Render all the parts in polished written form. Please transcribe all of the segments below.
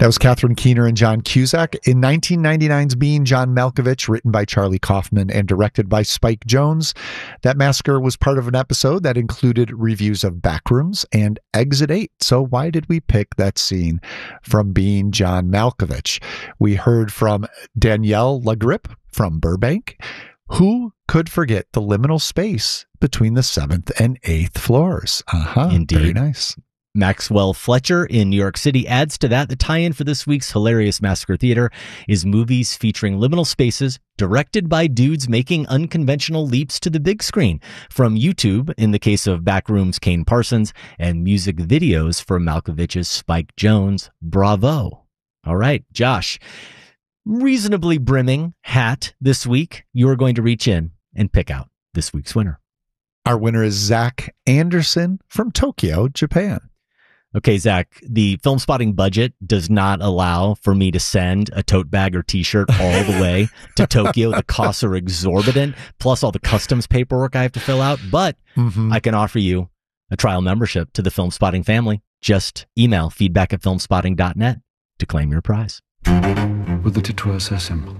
That was Catherine Keener and John Cusack. In 1999's Being John Malkovich, written by Charlie Kaufman and directed by Spike Jonze. That massacre was part of an episode that included reviews of Backrooms and Exit 8. So why did we pick that scene from Being John Malkovich? We heard from Danielle Lagrip from Burbank. Who could forget the liminal space between the 7th and 8th floors? Indeed. Very nice. Maxwell Fletcher in New York City adds to that. The tie-in for this week's hilarious Massacre Theater is movies featuring liminal spaces directed by dudes making unconventional leaps to the big screen. From YouTube, in the case of Backroom's Kane Parsons, and music videos for Malkovich's Spike Jonze. Bravo. All right, Josh, reasonably brimming hat this week. You are going to reach in and pick out this week's winner. Our winner is Zach Anderson from Tokyo, Japan. Okay, Zach, the Film Spotting budget does not allow for me to send a tote bag or t-shirt all the way to Tokyo. The costs are exorbitant, plus all the customs paperwork I have to fill out. But I can offer you a trial membership to the Film Spotting family. Just email feedback@filmspotting.net to claim your prize. Would that it were so simple.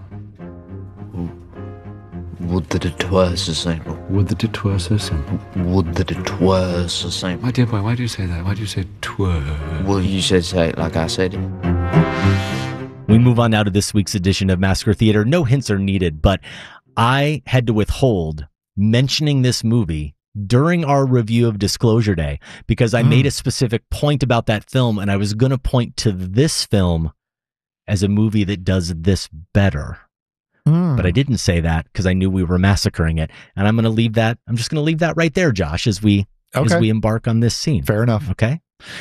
Would that it were so simple. Would that it were so simple. Would that it were so simple. My dear boy, why do you say that? Why do you say twere? Well, you should say it like I said it. We move on now to this week's edition of Massacre Theater. No hints are needed, but I had to withhold mentioning this movie during our review of Disclosure Day because I made a specific point about that film, and I was going to point to this film as a movie that does this better. But I didn't say that because I knew we were massacring it. And I'm going to leave that. I'm just going to leave that right there, Josh, as we embark on this scene. Fair enough. Okay.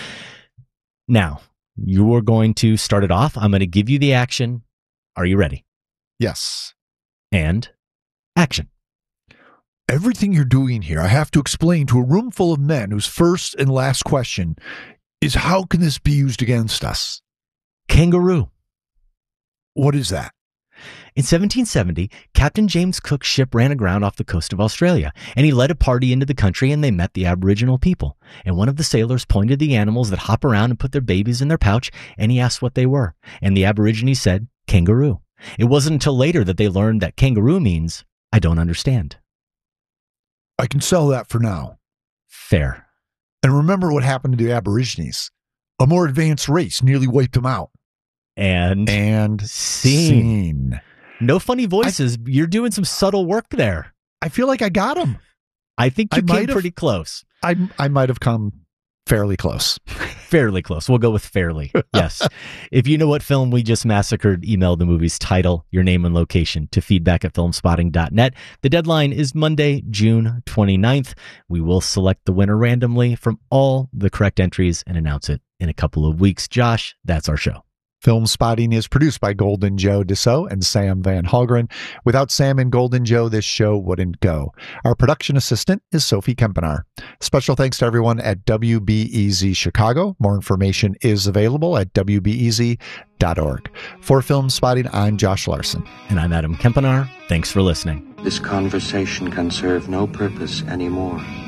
Now, you are going to start it off. I'm going to give you the action. Are you ready? Yes. And action. Everything you're doing here, I have to explain to a room full of men whose first and last question is, how can this be used against us? Kangaroo. What is that? In 1770, Captain James Cook's ship ran aground off the coast of Australia, and he led a party into the country, and they met the Aboriginal people. And one of the sailors pointed to the animals that hop around and put their babies in their pouch, and he asked what they were. And the Aborigines said, kangaroo. It wasn't until later that they learned that kangaroo means, I don't understand. I can sell that for now. Fair. And remember what happened to the Aborigines. A more advanced race nearly wiped them out. And scene. No funny voices. You're doing some subtle work there. I feel like I got them. I think you came pretty close. I might have come fairly close. Fairly close. We'll go with fairly. Yes. If you know what film we just massacred, email the movie's title, your name and location to feedback@filmspotting.net. The deadline is Monday, June 29th. We will select the winner randomly from all the correct entries and announce it in a couple of weeks. Josh, that's our show. Film Spotting is produced by Golden Joe Dassault and Sam Van Hallgren. Without Sam and Golden Joe, this show wouldn't go. Our production assistant is Sophie Kempenar. Special thanks to everyone at WBEZ Chicago. More information is available at WBEZ.org. For Film Spotting, I'm Josh Larson. And I'm Adam Kempenar. Thanks for listening. This conversation can serve no purpose anymore.